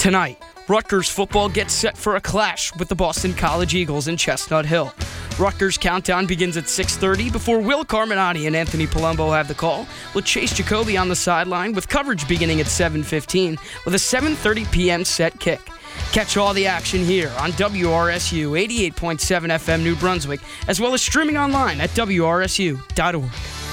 Tonight, Rutgers football gets set for a clash with the Boston College Eagles in Chestnut Hill. Rutgers countdown begins at 6:30 before Will Carminati and Anthony Palumbo have the call, with Chase Jacoby on the sideline, with coverage beginning at 7:15 with a 7:30 p.m. set kick. Catch all the action here on WRSU 88.7 FM New Brunswick, as well as streaming online at WRSU.org.